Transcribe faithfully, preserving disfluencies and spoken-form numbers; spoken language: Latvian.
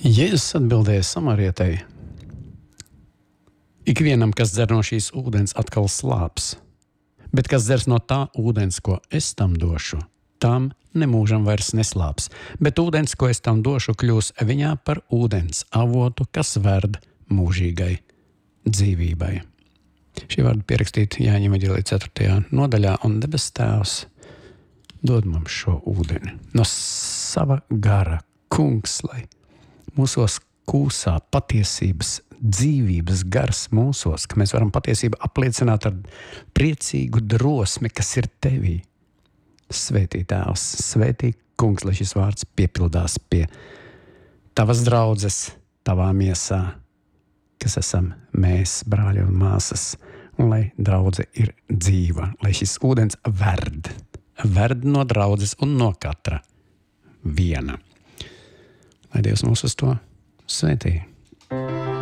Jēzus atbildēja samarietei: ikvienam, kas dzer no šīs ūdens, atkal slāps, bet kas dzers no tā ūdens, ko es tam došu, tam nemūžam vairs neslāps, bet ūdens, ko es tam došu, kļūs viņā par ūdens avotu, kas verd mūžīgai dzīvībai. Šie vārdi pierakstīti Jāņa evaņģēlijā ceturtajā nodaļā, un debes Tēvs dod mums šo ūdeni no sava gara, Kungs, lai mūsos kūsā patiesības, dzīvības gars mūsos, ka mēs varam patiesību apliecināt ar priecīgu drosmi, kas ir tevī. Svētī Tēvs, svētī Kungs, lai šis vārds piepildās pie tavas draudzes, tavā miesā, kas esam mēs, brāļi un māsas, un lai draudze ir dzīva, lai šis ūdens verd, verd no draudzes un no katra viena. Lai Dievs mūs uz to svētī.